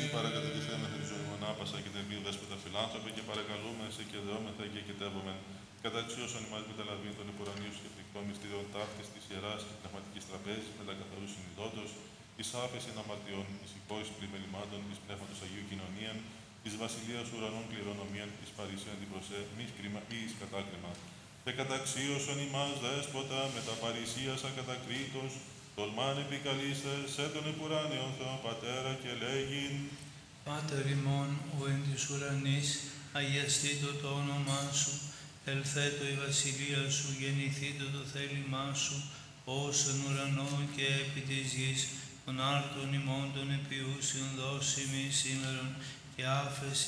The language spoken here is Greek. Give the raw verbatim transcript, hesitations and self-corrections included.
παρακατατηθέμε χρυσόν μονάπασα και την ελπίδα δέσποτα φιλάνθρωπε και παρακαλούμε σε και δεόμεθα και κετεύομεν. Κατά αξίωσον ημάς μεταλαβήν των υπουρανίους και φρικτών μυστήριων ταύτης της Ιεράς και πνευματικής τραπέζης με τα καθαρού συνειδότος, εις άφεσιν αμαρτιών, εις υπόης πλημελημάτων, εις πνεύματος Αγίου Κοινωνίαν, εις βασιλείας ουρανών κληρονομίαν, εις παρησίαν την προσέ, μης κρίμα ή εις κατάκριμα. Και κατά αξίωσον ημάς δέσποτα με τα παρησίας ακατακρίτως, τολμάν επικαλείστε σε τον επουράνιον Θεό Πατέρα και λέγειν Πάτερ ημών, ο εν της ουρανής, αγιαστήτω το όνομά σου, ελθέτω η βασιλεία σου, γεννηθήτω το θέλημά σου, ως εν ουρανό και επί της γης, των άρτων ημών των επιούσιων δώσει μη σήμερον, και άφεση